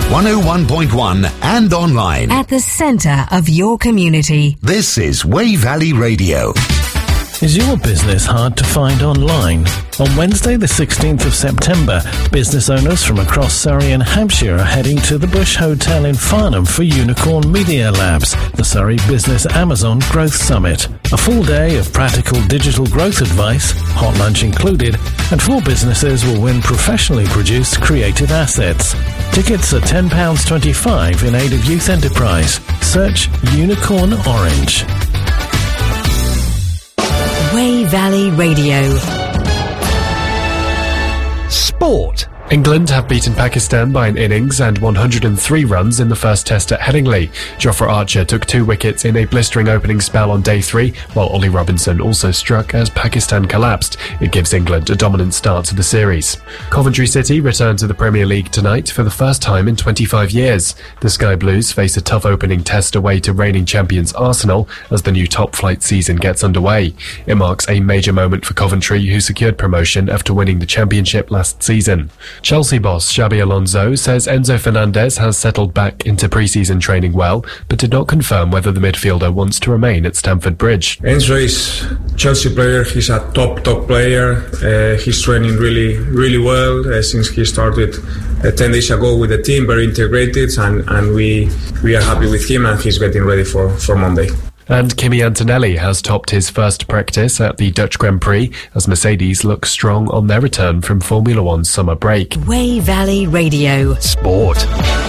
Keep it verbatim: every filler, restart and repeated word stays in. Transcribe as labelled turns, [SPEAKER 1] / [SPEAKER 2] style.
[SPEAKER 1] one oh one point one and online.
[SPEAKER 2] At the centre of your community.
[SPEAKER 1] This is Wey Valley Radio.
[SPEAKER 3] Is your business hard to find online? On Wednesday the sixteenth of September, business owners from across Surrey and Hampshire are heading to the Bush Hotel in Farnham for Unicorn Media Labs, the Surrey Business Amazon Growth Summit. A full day of practical digital growth advice, hot lunch included, and four businesses will win professionally produced creative assets. Tickets are ten pounds twenty-five in aid of youth enterprise. Search Unicorn Orange.
[SPEAKER 2] Wey Valley Radio.
[SPEAKER 4] Sport. England have beaten Pakistan by an innings and one hundred three runs in the first test at Headingley. Jofra Archer took two wickets in a blistering opening spell on day three, while Ollie Robinson also struck as Pakistan collapsed. It gives England a dominant start to the series. Coventry City return to the Premier League tonight for the first time in twenty-five years. The Sky Blues face a tough opening test away to reigning champions Arsenal as the new top-flight season gets underway. It marks a major moment for Coventry, who secured promotion after winning the championship last season. Chelsea boss Xabi Alonso says Enzo Fernandez has settled back into pre-season training well, but did not confirm whether the midfielder wants to remain at Stamford Bridge.
[SPEAKER 5] Enzo is a Chelsea player. He's a top, top player. Uh, he's training really, really well uh, since he started uh, ten days ago with the team, very integrated, and, and we we are happy with him, and he's getting ready for, for Monday.
[SPEAKER 4] And Kimi Antonelli has topped his first practice at the Dutch Grand Prix as Mercedes look strong on their return from Formula One summer break.
[SPEAKER 2] Wey Valley Radio.
[SPEAKER 1] Sport.